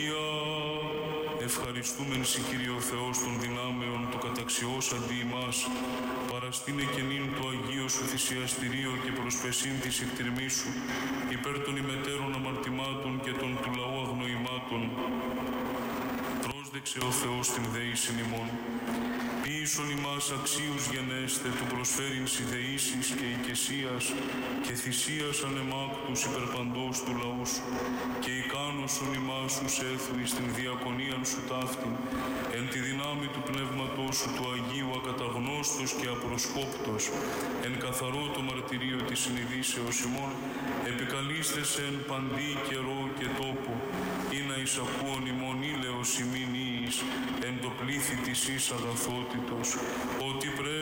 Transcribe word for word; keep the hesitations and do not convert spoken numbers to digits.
Ευχαριστούμεν σοι, Κύριε ο Θεός των δυνάμεων, το καταξιός αντί ημάς, παραστήνε και νυν το Αγίο σου θυσιαστηρίο και προσπεσίν της εκτιρμής σου, υπέρ των ημετέρων αμαρτημάτων και των του λαού αγνοημάτων. Πρόσδεξε ο Θεός την δεήσιν ημών. Ποιήσον ημάς αξίους γενέστε του προσφέρειν συνδεήσεις και οικεσίας και θυσίας ανεμάκτους υπερπαντός του λαού σου και ικάνωσον ημάς ους έθου εις την διακονίαν σου ταύτην εν τη δυνάμει του πνεύματός σου του Αγίου ακαταγνώστος και απροσκόπτος εν καθαρό το μαρτυρίο της συνειδήσεως ημών επικαλείστε σε εν παντή καιρό και τόπο ή να εισακούον ημών ήλαιος ημίν εις εν το πλήθη της εις αγαθότητος ότι πρέπει